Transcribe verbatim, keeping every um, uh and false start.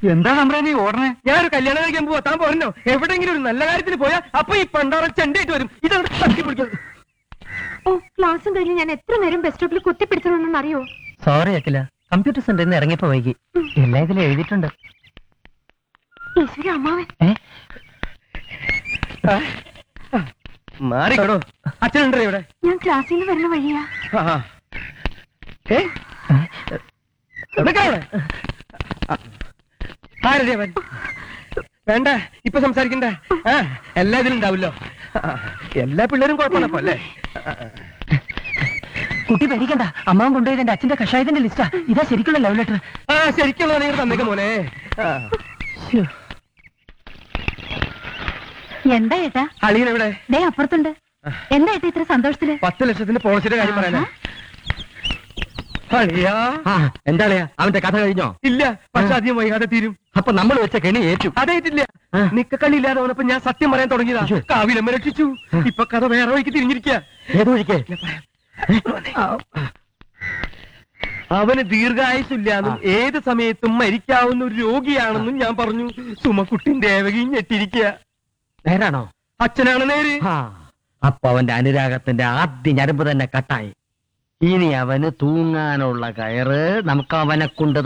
എന്താ നമ്മുടെ നീ ഓടണേ? ഞാനൊരു കല്യാണം കഴിക്കാൻ പോവാ, താൻ പോരല്ലോ. എവിടെയെങ്കിലും ഒരു നല്ല കാര്യത്തിന് പോയാ അപ്പൊ ഈ പണ്ടാറ ചെണ്ടായിട്ട് വരും. ഇതാണ് തട്ടി പിടിക്കുന്നത്. ഓ, ക്ലാസ്സും കഴിഞ്ഞ് ഞാൻ എത്ര നേരം ബസ് സ്റ്റോപ്പിൽ കുത്തിപ്പിടിച്ചതെന്ന് അറിയോ? സോറി അഖില, കമ്പ്യൂട്ടർ സെന്ററിൽ നിന്ന് ഇറങ്ങിയപ്പോ വൈകി. എല്ലാ ഇതിലും എഴുതിയിട്ടുണ്ട്. ഈശ്വര അമ്മാവൻ മാറിക്കോടോ, അച്ഛനുണ്ടോ ഇവിടെ? ഞാൻ ക്ലാസ്സിൽ നിന്ന് വരുന്ന വഴിയാ. ആരവൻ? വേണ്ട, ഇപ്പൊ സംസാരിക്കണ്ട. ആ, എല്ലാ ഇതിലും ഉണ്ടാവില്ലോ. എല്ലാ പിള്ളേരും കുഴപ്പമാണപ്പോ അല്ലേ? കുട്ടി പേടിക്കണ്ട, അമ്മാവൻ കൊണ്ടുപോയത് എന്റെ അച്ഛന്റെ കഷായത്തിന്റെ ലിസ്റ്റാ. ഇതാ ശരിക്കുള്ള ലവ് ലെറ്റർ. ആ, ശരിക്കുള്ള നിങ്ങൾ തന്നേക്ക മോനെ. എന്താ ഏട്ടാ? അളിയൻ എവിടെ? ദേ അപ്പുറത്തുണ്ട്. എന്താ ഏട്ടാ ഇത്ര സന്തോഷത്തില്? പത്ത് ലക്ഷത്തിന്റെ പോളിസിയുടെ കാര്യം പറയാനാ. അളിയാ, എന്താ അവന്റെ കഥ കഴിഞ്ഞോ? ഇല്ല, പക്ഷെ അധികം വൈകാതെ തീരും. അപ്പൊ നമ്മൾ വെച്ച കെണി ഏറ്റു. അതേറ്റില്ല. നിക്കക്കള്ളി ഇല്ലാതെ വന്നപ്പോ ഞാൻ സത്യം പറയാൻ തുടങ്ങിയതാ. കാവിലമ്മ രക്ഷിച്ചു. ഇപ്പൊ കഥ വേറെ വഴിക്ക് തിരിഞ്ഞിരിക്കുക. ഏത് വഴിക്ക്? അവന് ദീർഘായുസില്ലാന്നും ഏത് സമയത്തും മരിക്കാവുന്ന ഒരു രോഗിയാണെന്നും ഞാൻ പറഞ്ഞു. സുമക്കുട്ടിന്റെ ഏവകയും ഞെട്ടിരിക്കുക. നേരാണോ? അച്ഛനാണ് നേര്. അപ്പൊ അവന്റെ അനുരാഗത്തിന്റെ ആദ്യ ഞരമ്പ് തന്നെ കട്ടായി. ഇനി അവന് തൂങ്ങാനുള്ള കയറ് നമുക്ക് അവനെ കൊണ്ട്